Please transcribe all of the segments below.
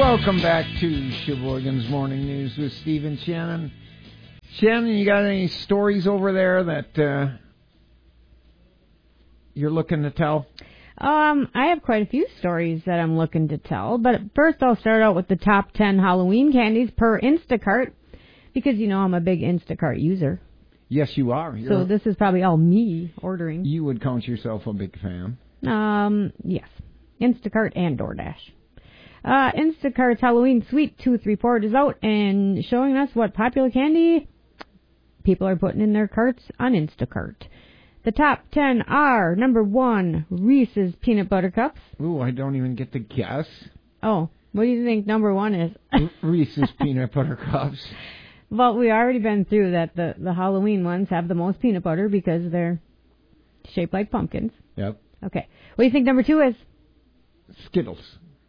Welcome back to Sheboygan's Morning News with Steve and Shannon. Shannon, you got any stories over there that you're looking to tell? I have quite a few stories that I'm looking to tell, but first I'll start out with the top 10 Halloween candies per Instacart, because you know I'm a big Instacart user. Yes, you are. So this is probably all me ordering. You would count yourself a big fan. Yes. Instacart and DoorDash. Instacart's Halloween Sweet Tooth Report is out and showing us what popular candy people are putting in their carts on Instacart. The top 10 are, number 1, Reese's Peanut Butter Cups. Ooh, I don't even get to guess. Oh, what do you think number 1 is? Reese's Peanut Butter Cups. Well, we already been through that. The Halloween ones have the most peanut butter because they're shaped like pumpkins. Yep. Okay. What do you think number 2 is? Skittles.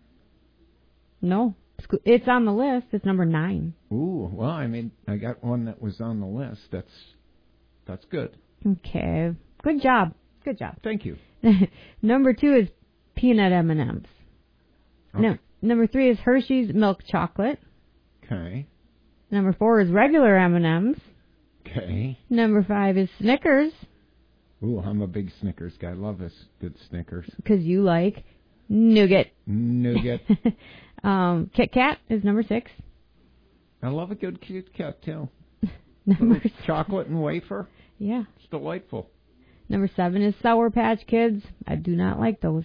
No. It's on the list. It's number 9. Ooh, well, I got one that was on the list. That's good. Okay. Good job. Good job. Thank you. Number 2 is peanut M&Ms. Okay. No, number 3 is Hershey's Milk Chocolate. Okay. Number 4 is regular M&Ms. Okay. Number 5 is Snickers. Ooh, I'm a big Snickers guy. Love this good Snickers. Because you like nougat. Nougat. Kit Kat is number 6. I love a good Kit Kat, too. Number chocolate and wafer. Yeah. It's delightful. Number 7 is Sour Patch Kids. I do not like those.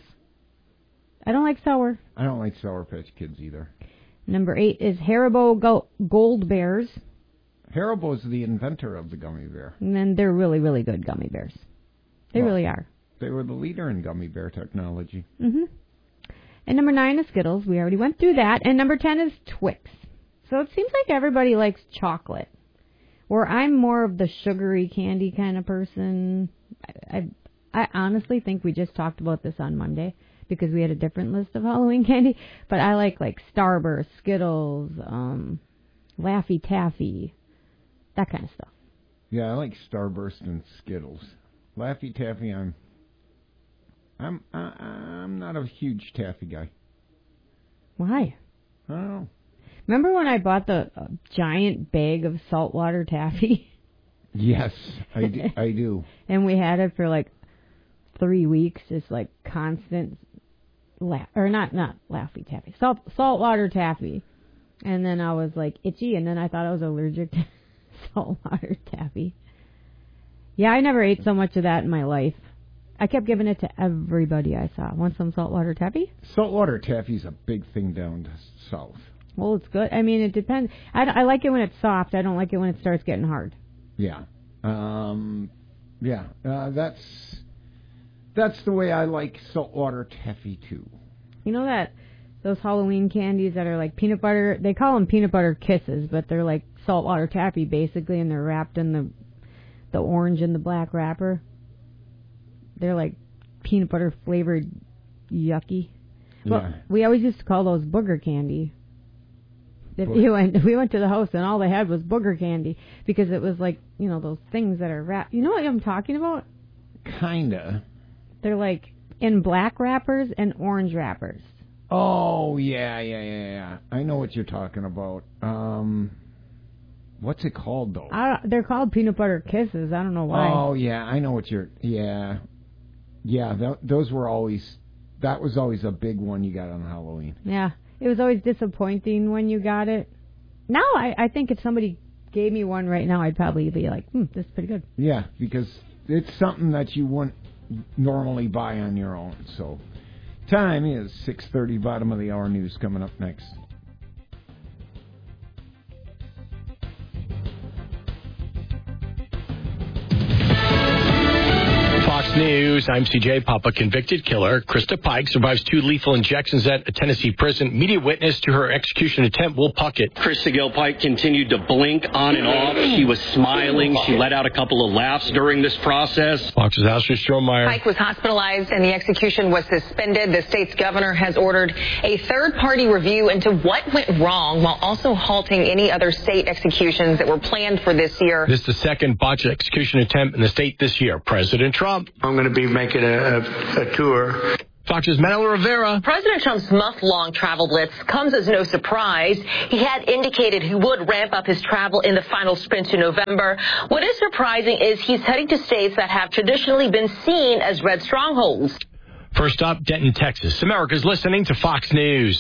I don't like sour. I don't like Sour Patch Kids either. Number 8 is Haribo Gold Bears. Haribo's the inventor of the gummy bear. And then they're really, really good gummy bears. They really are. They were the leader in gummy bear technology. Mm-hmm. And number 9 is Skittles. We already went through that. And number 10 is Twix. So it seems like everybody likes chocolate. Where I'm more of the sugary candy kind of person. I honestly think we just talked about this on Monday because we had a different list of Halloween candy. But I like Starburst, Skittles, Laffy Taffy, that kind of stuff. Yeah, I like Starburst and Skittles. Laffy Taffy, I'm not a huge taffy guy. Why? I don't know. Remember when I bought the giant bag of saltwater taffy? Yes, I do. And we had it for 3 weeks, just constant, not Laffy Taffy, saltwater taffy. And then I was itchy, and then I thought I was allergic to saltwater taffy. Yeah, I never ate so much of that in my life. I kept giving it to everybody I saw. Want some saltwater taffy? Saltwater taffy's a big thing down south. Well, it's good. I mean, it depends. I like it when it's soft. I don't like it when it starts getting hard. Yeah. That's the way I like saltwater taffy, too. You know that those Halloween candies that are peanut butter, they call them peanut butter kisses, but they're like saltwater taffy, basically, and they're wrapped in the orange and the black wrapper. They're peanut butter flavored yucky. Well, yeah. We always used to call those booger candy. We went to the house and all they had was booger candy because it was those things that are wrapped. You know what I'm talking about? Kinda. They're in black wrappers and orange wrappers. Oh, yeah. I know what you're talking about. What's it called, though? They're called peanut butter kisses. I don't know why. Oh, yeah, I know what you're... Yeah. Yeah, those were always... That was always a big one you got on Halloween. Yeah. It was always disappointing when you got it. Now, I think if somebody gave me one right now, I'd probably be this is pretty good. Yeah, because it's something that you wouldn't normally buy on your own. So, time is 6:30, bottom of the hour news coming up next. Fox News, I'm CJ Papa. Convicted killer Krista Pike survives 2 lethal injections at a Tennessee prison. Media witness to her execution attempt, Will Puckett. Krista Gil Pike continued to blink on and off. She was smiling. She let out a couple of laughs during this process. Fox's Ashley Strohmeyer. Pike was hospitalized and the execution was suspended. The state's governor has ordered a third-party review into what went wrong while also halting any other state executions that were planned for this year. This is the second botched execution attempt in the state this year. President Trump. I'm going to be making a tour. Fox's Manolo Rivera. President Trump's month-long travel blitz comes as no surprise. He had indicated he would ramp up his travel in the final sprint to November. What is surprising is he's heading to states that have traditionally been seen as red strongholds. First up, Denton, Texas. America's listening to Fox News.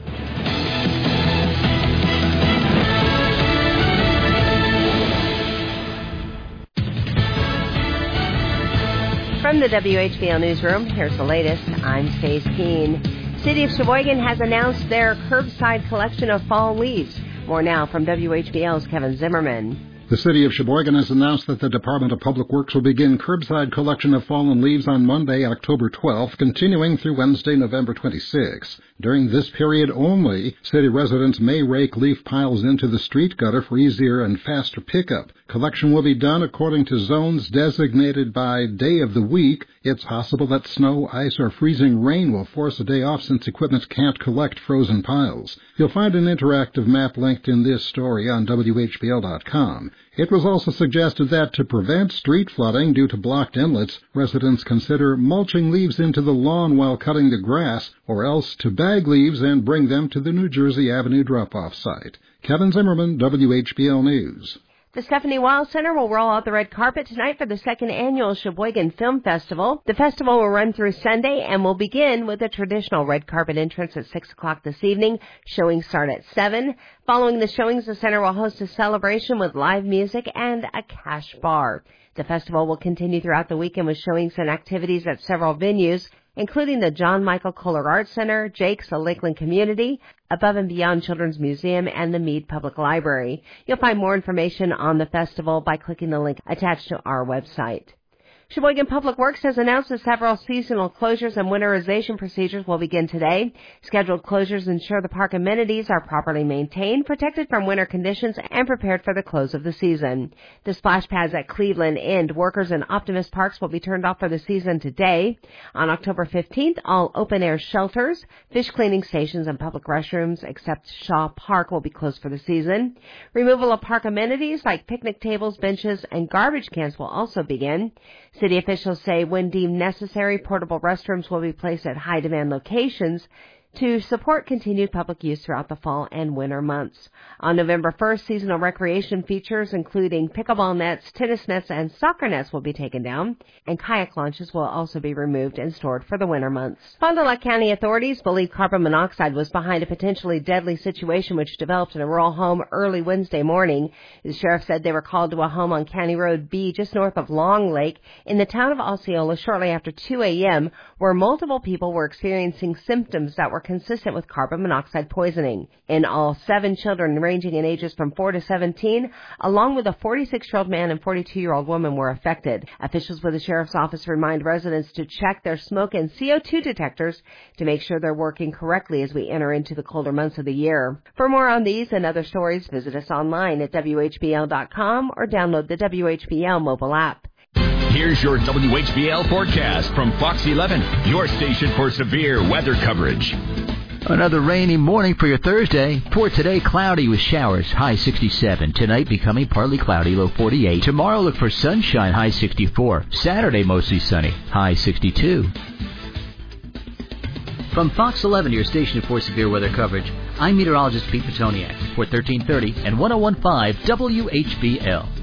From the WHBL Newsroom, here's the latest. I'm Stace Keene. City of Sheboygan has announced their curbside collection of fall leaves. More now from WHBL's Kevin Zimmerman. The City of Sheboygan has announced that the Department of Public Works will begin curbside collection of fallen leaves on Monday, October 12th, continuing through Wednesday, November 26th. During this period only, city residents may rake leaf piles into the street gutter for easier and faster pickup. Collection will be done according to zones designated by day of the week. It's possible that snow, ice, or freezing rain will force a day off since equipment can't collect frozen piles. You'll find an interactive map linked in this story on WHBL.com. It was also suggested that to prevent street flooding due to blocked inlets, residents consider mulching leaves into the lawn while cutting the grass, or else to bag leaves and bring them to the New Jersey Avenue drop-off site. Kevin Zimmerman, WHBL News. The Stephanie Wiles Center will roll out the red carpet tonight for the second annual Sheboygan Film Festival. The festival will run through Sunday and will begin with a traditional red carpet entrance at 6 o'clock this evening. Showings start at 7. Following the showings, the center will host a celebration with live music and a cash bar. The festival will continue throughout the weekend with showings and activities at several venues, including the John Michael Kohler Arts Center, Jake's, a Lakeland Community, Above and Beyond Children's Museum, and the Meade Public Library. You'll find more information on the festival by clicking the link attached to our website. Sheboygan Public Works has announced that several seasonal closures and winterization procedures will begin today. Scheduled closures ensure the park amenities are properly maintained, protected from winter conditions, and prepared for the close of the season. The splash pads at Cleveland and Workers and Optimist Parks will be turned off for the season today. On October 15th, all open-air shelters, fish cleaning stations, and public restrooms except Shaw Park will be closed for the season. Removal of park amenities like picnic tables, benches, and garbage cans will also begin. City officials say when deemed necessary, portable restrooms will be placed at high-demand locations to support continued public use throughout the fall and winter months. On November 1st, seasonal recreation features including pickleball nets, tennis nets, and soccer nets will be taken down, and kayak launches will also be removed and stored for the winter months. Fond du Lac County authorities believe carbon monoxide was behind a potentially deadly situation which developed in a rural home early Wednesday morning. The sheriff said they were called to a home on County Road B just north of Long Lake in the town of Osceola shortly after 2 a.m., where multiple people were experiencing symptoms that were consistent with carbon monoxide poisoning. In all, 7 children ranging in ages from 4 to 17, along with a 46-year-old man and 42-year-old woman were affected. Officials with the sheriff's office remind residents to check their smoke and CO2 detectors to make sure they're working correctly as we enter into the colder months of the year. For more on these and other stories, visit us online at WHBL.com or download the WHBL mobile app. Here's your WHBL forecast from Fox 11, your station for severe weather coverage. Another rainy morning for your Thursday. For today, cloudy with showers, high 67. Tonight, becoming partly cloudy, low 48. Tomorrow, look for sunshine, high 64. Saturday, mostly sunny, high 62. From Fox 11, your station for severe weather coverage, I'm meteorologist Pete Petoniak for 1330 and 101.5 WHBL.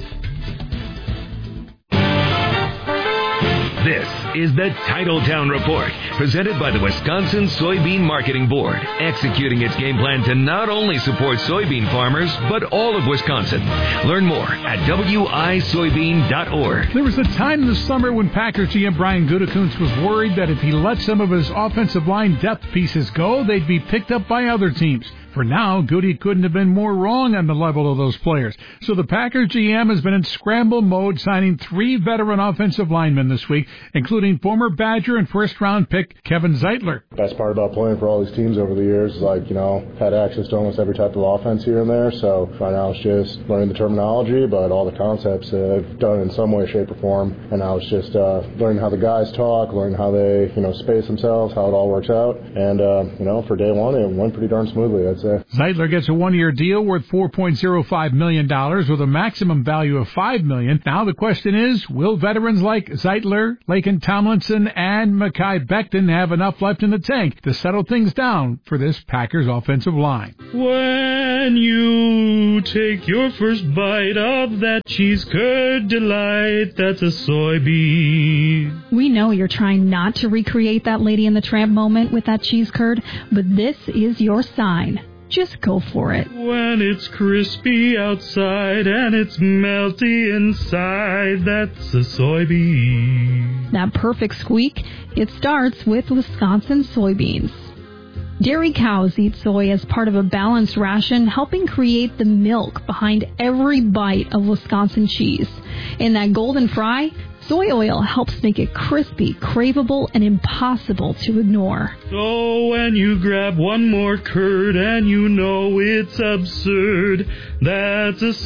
This is the Titletown Report, presented by the Wisconsin Soybean Marketing Board, executing its game plan to not only support soybean farmers, but all of Wisconsin. Learn more at wisoybean.org. There was a time this summer when Packers GM Brian Gutekunst was worried that if he let some of his offensive line depth pieces go, they'd be picked up by other teams. For now, Goody couldn't have been more wrong on the level of those players. So the Packers GM has been in scramble mode, signing 3 veteran offensive linemen this week, including former Badger and first-round pick Kevin Zeitler. Best part about playing for all these teams over the years is, had access to almost every type of offense here and there. So right now it's just learning the terminology, but all the concepts I've done in some way, shape, or form. And now it's just learning how the guys talk, learning how they, space themselves, how it all works out. And, for day one, it went pretty darn smoothly, I'd say. Zeitler gets a 1-year deal worth $4.05 million with a maximum value of $5 million. Now the question is, will veterans like Zeitler, Laken Tomlinson and Mekhi Becton have enough left in the tank to settle things down for this Packers offensive line. When you take your first bite of that cheese curd delight, that's a soybean. We know you're trying not to recreate that Lady and the Tramp moment with that cheese curd, but this is your sign. Just go for it. When it's crispy outside and it's melty inside, that's a soybean. That perfect squeak, it starts with Wisconsin soybeans. Dairy cows eat soy as part of a balanced ration, helping create the milk behind every bite of Wisconsin cheese. In that golden fry, soy oil helps make it crispy, craveable, and impossible to ignore. So when you grab one more curd and you know it's absurd, that's a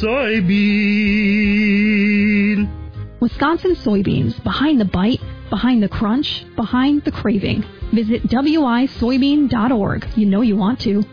soybean. Wisconsin soybeans, behind the bite, behind the crunch, behind the craving. Visit wisoybean.org. You know you want to.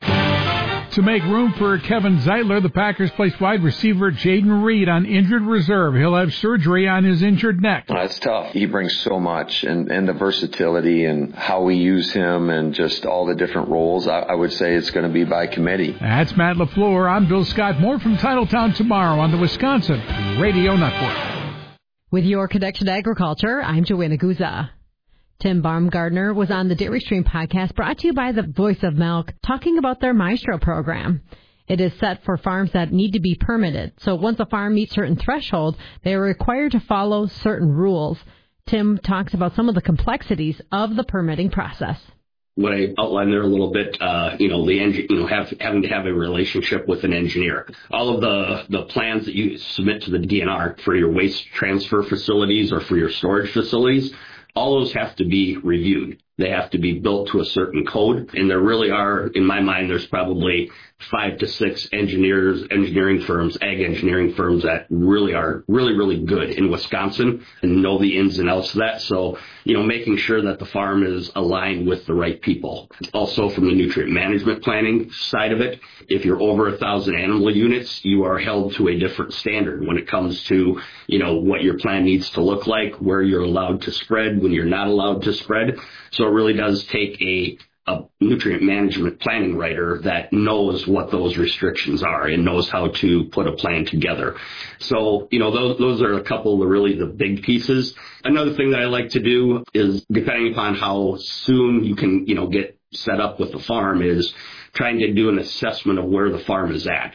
To make room for Kevin Zeitler, the Packers placed wide receiver Jaden Reed on injured reserve. He'll have surgery on his injured neck. That's tough. He brings so much, and the versatility and how we use him and just all the different roles. I would say it's going to be by committee. That's Matt LaFleur. I'm Bill Scott. More from Titletown tomorrow on the Wisconsin Radio Network. With your connection to agriculture, I'm Joanna Guza. Tim Baumgartner was on the Dairy Stream podcast brought to you by the Voice of Milk, talking about their Maestro program. It is set for farms that need to be permitted. So once a farm meets certain thresholds, they are required to follow certain rules. Tim talks about some of the complexities of the permitting process. What I outlined there a little bit, having to have a relationship with an engineer. All of the plans that you submit to the DNR for your waste transfer facilities or for your storage facilities, all those have to be reviewed. They have to be built to a certain code. And there really are, in my mind, there's probably 5 to 6 engineering firms, ag engineering firms that really are really good in Wisconsin and know the ins and outs of that. So, making sure that the farm is aligned with the right people. Also from the nutrient management planning side of it, if you're over 1,000 animal units, you are held to a different standard when it comes to, what your plan needs to look like, where you're allowed to spread, when you're not allowed to spread. So it really does take a nutrient management planning writer that knows what those restrictions are and knows how to put a plan together. So, those are a couple of the big pieces. Another thing that I like to do is, depending upon how soon you can, get set up with the farm, is trying to do an assessment of where the farm is at.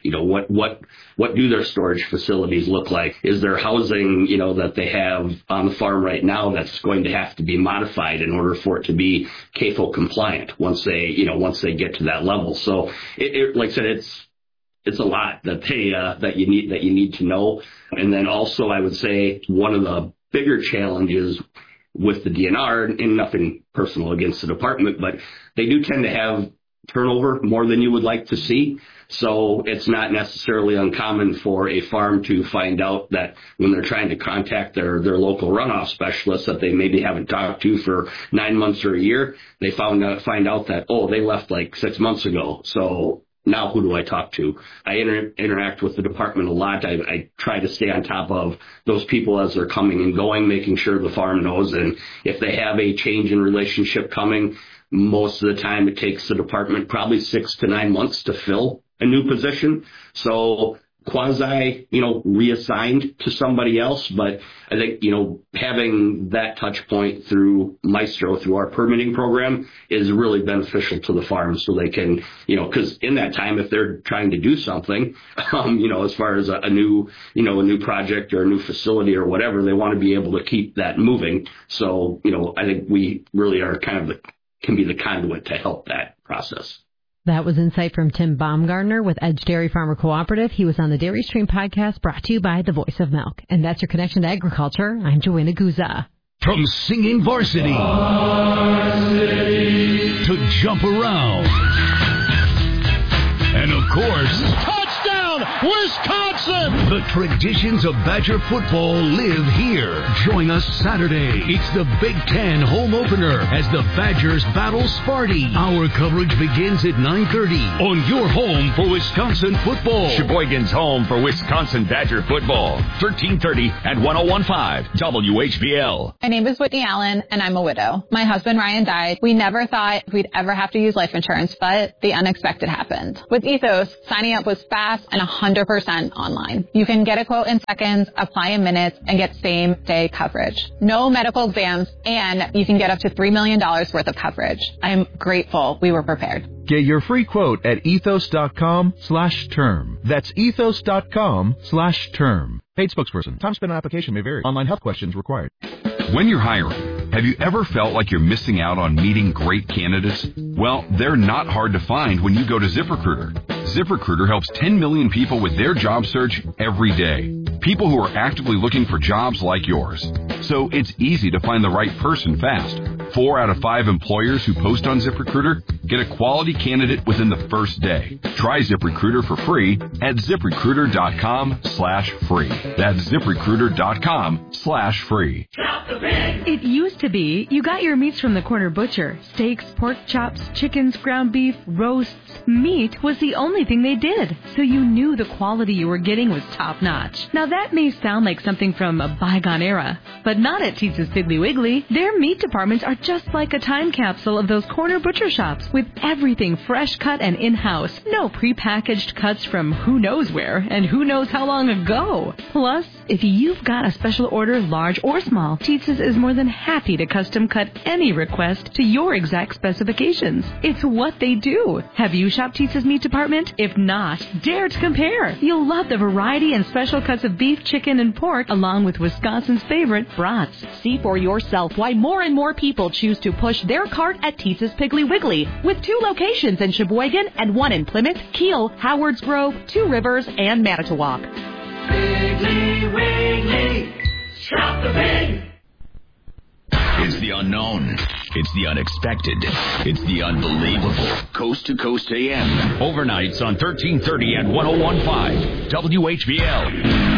What do their storage facilities look like? Is there housing, that they have on the farm right now that's going to have to be modified in order for it to be CAFO compliant once they get to that level? So like I said, it's a lot that you need to know. And then also I would say one of the bigger challenges with the DNR, and nothing personal against the department, but they do tend to have turnover more than you would like to see. So it's not necessarily uncommon for a farm to find out that when they're trying to contact their local runoff specialist that they maybe haven't talked to for 9 months or a year, they find out that, they left like 6 months ago. So now who do I talk to? I interact with the department a lot. I try to stay on top of those people as they're coming and going, making sure the farm knows. And if they have a change in relationship coming, most of the time it takes the department probably 6 to 9 months to fill a new position. So quasi, reassigned to somebody else. But I think, having that touch point through Maestro, through our permitting program, is really beneficial to the farm, so they can, because in that time, if they're trying to do something, as far as a new project or a new facility or whatever, they want to be able to keep that moving. So, I think we really are can be the conduit to help that process. That was insight from Tim Baumgartner with Edge Dairy Farmer Cooperative. He was on the Dairy Stream podcast brought to you by the Voice of Milk. And that's your connection to agriculture. I'm Joanna Guza. From singing varsity to jump around. And of course, touchdown! Wisconsin! The traditions of Badger football live here. Join us Saturday. It's the Big Ten home opener as the Badgers battle Sparty. Our coverage begins at 9:30 on your home for Wisconsin football. Sheboygan's home for Wisconsin Badger football. 1330 at 1015 WHBL. My name is Whitney Allen, and I'm a widow. My husband Ryan died. We never thought we'd ever have to use life insurance, but the unexpected happened. With Ethos, signing up was fast and 100% online. You can get a quote in seconds, apply in minutes, and get same-day coverage. No medical exams, and you can get up to $3 million worth of coverage. I'm grateful we were prepared. Get your free quote at ethos.com/term. That's ethos.com/term. Paid spokesperson. Time spent on application may vary. Online health questions required. When you're hiring, have you ever felt like you're missing out on meeting great candidates? Well, they're not hard to find when you go to ZipRecruiter. ZipRecruiter helps 10 million people with their job search every day. People who are actively looking for jobs like yours. So it's easy to find the right person fast. 4 out of 5 employers who post on ZipRecruiter get a quality candidate within the first day. Try ZipRecruiter for free at ZipRecruiter.com/free. That's ZipRecruiter.com/free. It used to be you got your meats from the corner butcher. Steaks, pork chops, chickens, ground beef, roasts. Meat was the only thing they did, so you knew the quality you were getting was top-notch. Now that may sound like something from a bygone era, but not at Teetza's Piggly Wiggly. Their meat departments are just like a time capsule of those corner butcher shops, with everything fresh cut and in-house. No prepackaged cuts from who knows where and who knows how long ago. Plus, if you've got a special order, large or small, Teetza's is more than happy to custom cut any request to your exact specifications. It's what they do. Have you shopped Teetza's meat department? If not, dare to compare. You'll love the variety and special cuts of beef, chicken, and pork, along with Wisconsin's favorite brats. See for yourself why more and more people choose to push their cart at Teetza's Piggly Wiggly, with 2 locations in Sheboygan and 1 in Plymouth, Kiel, Howards Grove, 2 Rivers, and Manitowoc. Piggly Wiggly, shop the pig. It's the unknown. It's the unexpected. It's the unbelievable. Coast to Coast AM. Overnights on 1330 and 1015 WHBL.